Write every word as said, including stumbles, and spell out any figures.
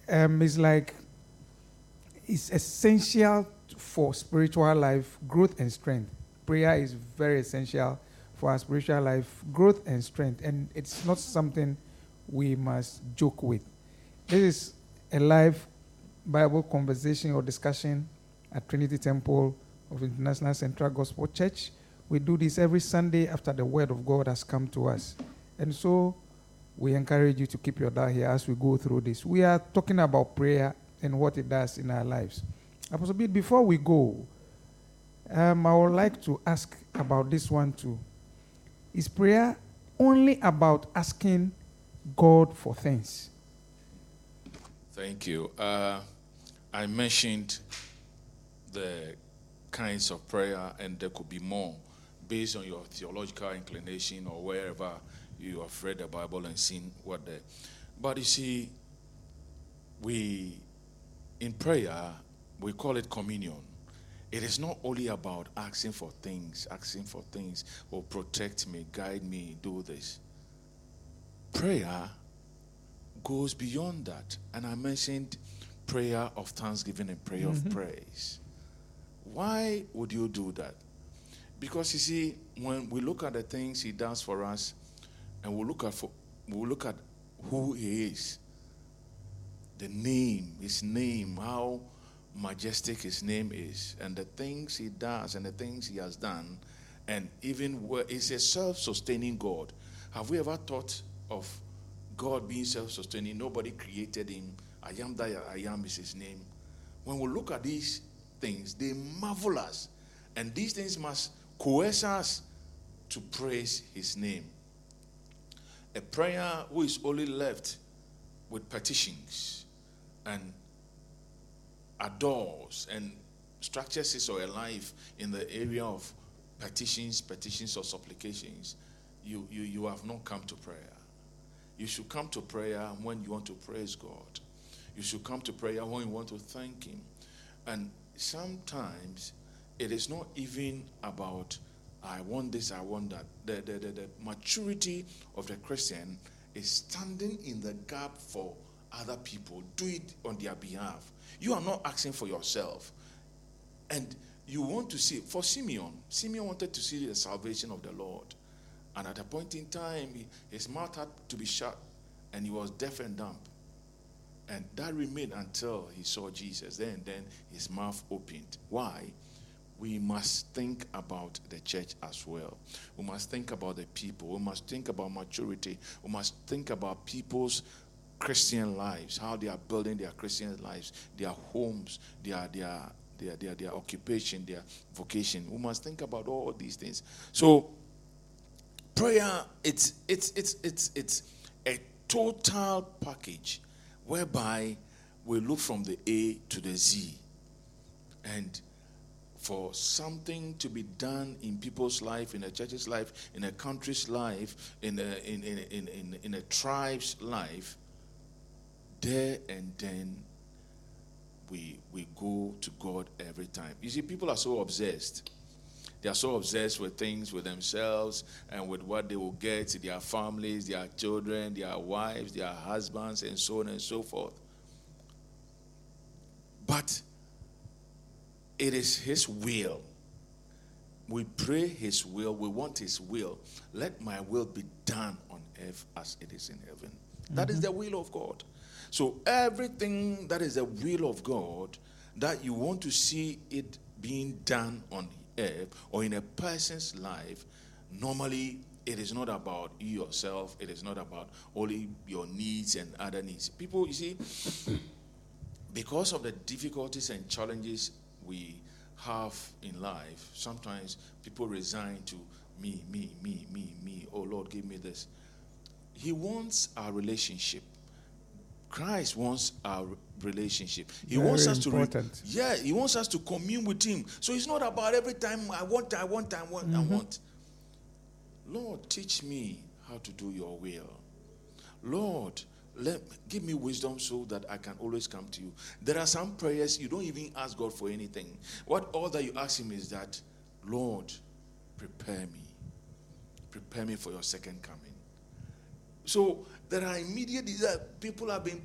um, it's like it's essential for spiritual life, growth and strength. Prayer is very essential for our spiritual life, growth and strength, and it's not something we must joke with. This is a live Bible conversation or discussion at Trinity Temple of International Central Gospel Church. We do this every Sunday after the Word of God has come to us. And so we encourage you to keep your dial here as we go through this. We are talking about prayer and what it does in our lives. Apostle Bid, before we go, um, I would like to ask about this one too. Is prayer only about asking God for things? Thank you. Uh, I mentioned the kinds of prayer, and there could be more based on your theological inclination or wherever you have read the Bible and seen what the. But you see, we in prayer we call it communion. It is not only about asking for things, asking for things, or protect me, guide me, do this. Prayer goes beyond that. And I mentioned prayer of thanksgiving and prayer mm-hmm. of praise. Why would you do that? Because you see, when we look at the things he does for us, and we look at for, we look at who he is, the name, his name, how majestic his name is, and the things he does and the things he has done, and even where he's a self-sustaining God. Have we ever thought of God being self-sustaining? Nobody created him. I am that I am is his name. When we look at these things, they marvel us, and these things must coerce us to praise his name. A prayer who is only left with petitions and adores and structures his or her life in the area of petitions, petitions or supplications, you, you, you have not come to prayer. You should come to prayer when you want to praise God. You should come to prayer when you want to thank him. And sometimes it is not even about I want this, I want that. The, the, the, the maturity of the Christian is standing in the gap for other people. Do it on their behalf. You are not asking for yourself. And you want to see, for Simeon, Simeon wanted to see the salvation of the Lord. And at a point in time, he, his mouth had to be shut, and he was deaf and dumb. And that remained until he saw Jesus. Then, then his mouth opened. Why? We must think about the church as well. We must think about the people. We must think about maturity. We must think about people's Christian lives, how they are building their Christian lives, their homes, their their their their, their occupation, their vocation. We must think about all these things. So prayer, it's it's it's it's it's a total package whereby we look from the A to the Z. And for something to be done in people's life, in a church's life, in a country's life, in a, in, in, in, in, in a tribe's life, there and then we we go to God every time. You see, people are so obsessed. They are so obsessed with things, with themselves, and with what they will get to their families, their children, their wives, their husbands, and so on and so forth. But it is his will. We pray his will. We want his will. Let my will be done on earth as it is in heaven. Mm-hmm. That is the will of God. So everything that is the will of God, that you want to see it being done on earth or in a person's life, normally it is not about you yourself. It is not about only your needs and other needs. People, you see, because of the difficulties and challenges we have in life, sometimes people resign to me, me, me, me, me. Oh Lord, give me this. He wants our relationship. Christ wants our relationship. He Very wants us important. to, re- yeah, he wants us to commune with him. So it's not about every time I want, I want, I want, mm-hmm. I want. Lord, teach me how to do your will. Lord, let give me wisdom so that I can always come to you. There are some prayers you don't even ask God for anything. What all that you ask him is that, Lord, prepare me. Prepare me for your second coming. So there are immediate desires. People have been